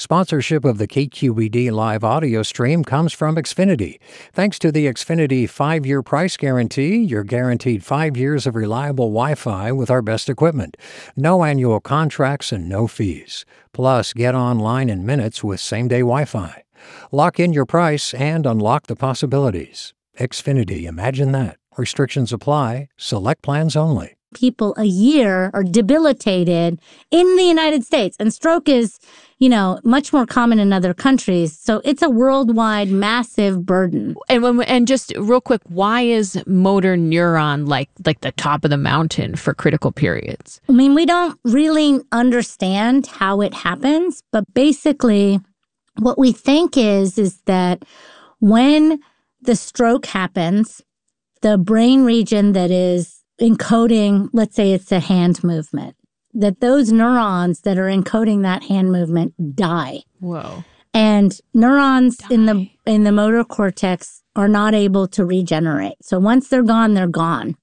Sponsorship of the KQED live audio stream comes from Xfinity. Thanks to the Xfinity 5-year price guarantee, you're guaranteed 5 years of reliable Wi-Fi with our best equipment. No annual contracts and no fees. Plus, get online in minutes with same-day Wi-Fi. Lock in your price and unlock the possibilities. Xfinity, imagine that. Restrictions apply. Select plans only. People a year are debilitated in the United States. And stroke is, much more common in other countries. So it's a worldwide massive burden. And just real quick, why is motor neuron like the top of the mountain for critical periods? I mean, we don't really understand how it happens, but basically what we think is that when the stroke happens, the brain region that is encoding, let's say it's a hand movement, that those neurons that are encoding that hand movement die. Whoa. And neurons in the motor cortex are not able to regenerate. So once they're gone, they're gone.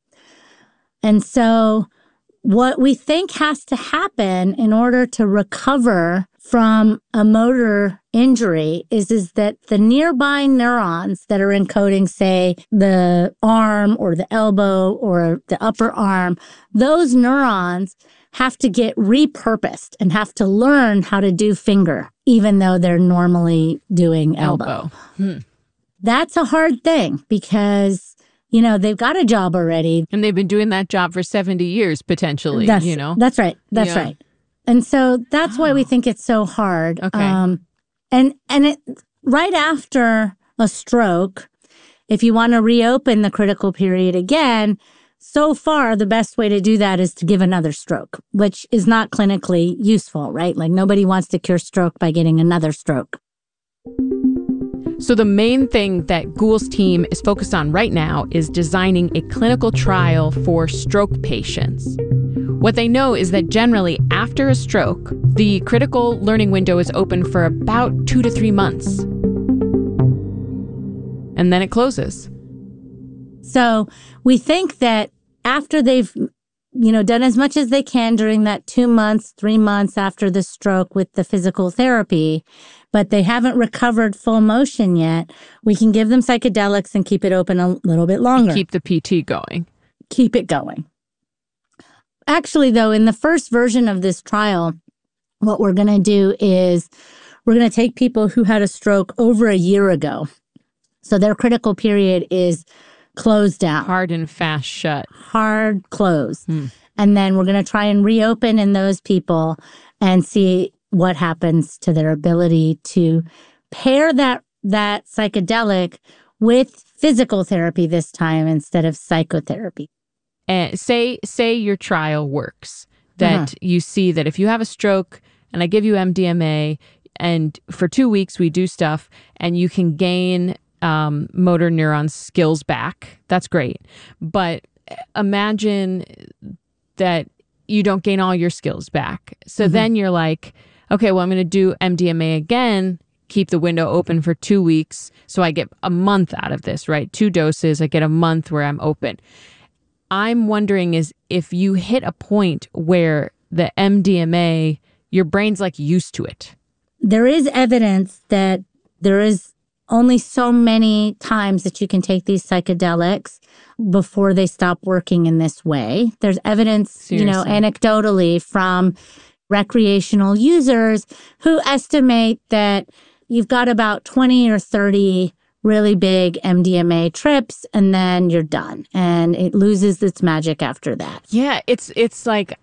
And so what we think has to happen in order to recover from a motor injury is that the nearby neurons that are encoding, say, the arm or the elbow or the upper arm, those neurons have to get repurposed and have to learn how to do finger, even though they're normally doing elbow. That's a hard thing because, they've got a job already. And they've been doing that job for 70 years, potentially, That's right. That's right. And so that's why we think it's so hard. Okay. And it, right after a stroke, if you want to reopen the critical period again, so far the best way to do that is to give another stroke, which is not clinically useful, right? Like nobody wants to cure stroke by getting another stroke. So the main thing that Gul's team is focused on right now is designing a clinical trial for stroke patients. What they know is that generally after a stroke, the critical learning window is open for about 2 to 3 months. And then it closes. So we think that after they've, done as much as they can during that 2 months, 3 months after the stroke with the physical therapy, but they haven't recovered full motion yet, we can give them psychedelics and keep it open a little bit longer. Keep the PT going. Keep it going. Actually, though, in the first version of this trial, what we're going to do is we're going to take people who had a stroke over a year ago. So their critical period is closed down. Hard and fast shut. Hard close. And then we're going to try and reopen in those people and see what happens to their ability to pair that psychedelic with physical therapy this time instead of psychotherapy. And say your trial works, that you see that if you have a stroke and I give you MDMA and for 2 weeks we do stuff and you can gain motor neuron skills back, that's great. But imagine that you don't gain all your skills back. So then you're like, okay, well, I'm going to do MDMA again, keep the window open for 2 weeks. So I get a month out of this, right? 2 doses, I get a month where I'm open. I'm wondering is if you hit a point where the MDMA, your brain's like used to it. There is evidence that there is only so many times that you can take these psychedelics before they stop working in this way. There's evidence, Seriously. Anecdotally from recreational users who estimate that you've got about 20 or 30 really big MDMA trips, and then you're done. And it loses its magic after that. Yeah, it's like,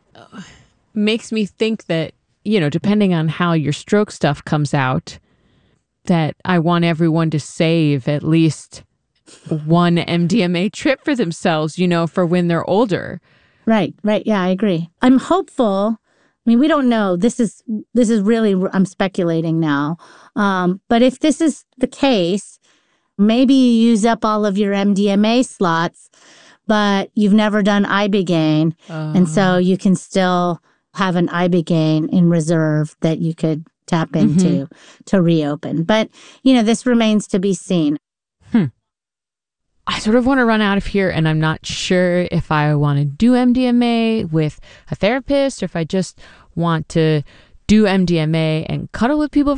makes me think that, depending on how your stroke stuff comes out, that I want everyone to save at least one MDMA trip for themselves, for when they're older. Right. Yeah, I agree. I'm hopeful. I mean, we don't know. This is really, I'm speculating now. But if this is the case, maybe you use up all of your MDMA slots, but you've never done Ibogaine. And so you can still have an Ibogaine in reserve that you could tap into to reopen. But, this remains to be seen. I sort of want to run out of here, and I'm not sure if I want to do MDMA with a therapist or if I just want to do MDMA and cuddle with people